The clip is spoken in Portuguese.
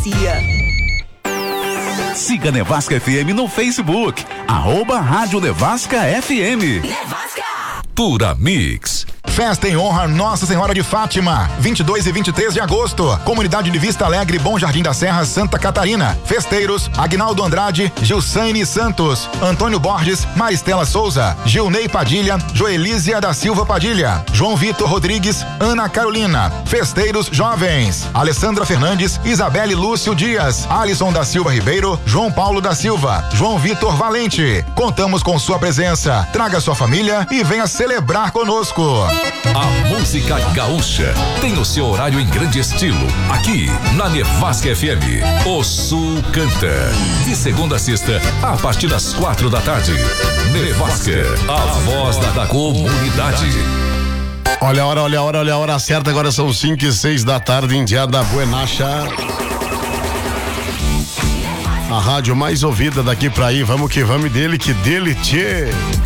Siga Nevasca FM no Facebook, @Rádio Nevasca FM. Nevasca. Pura Mix. Festa em honra Nossa Senhora de Fátima, 22 e 23 de agosto. Comunidade de Vista Alegre, Bom Jardim da Serra, Santa Catarina. Festeiros: Agnaldo Andrade, Gilsaine Santos, Antônio Borges, Maristela Souza, Gilney Padilha, Joelísia da Silva Padilha, João Vitor Rodrigues, Ana Carolina. Festeiros jovens: Alessandra Fernandes, Isabelle Lúcio Dias, Alisson da Silva Ribeiro, João Paulo da Silva, João Vitor Valente. Contamos com sua presença. Traga sua família e venha celebrar conosco. A música gaúcha tem o seu horário em grande estilo, aqui na Nevasca FM. O Sul canta, de segunda a sexta, a partir das 4 da tarde. Nevasca, a voz da comunidade. Olha a hora certa, agora são 5 e 6 da tarde em Dia da Buenacha. A rádio mais ouvida daqui pra aí, vamos que vamos, dele que dele, tchê.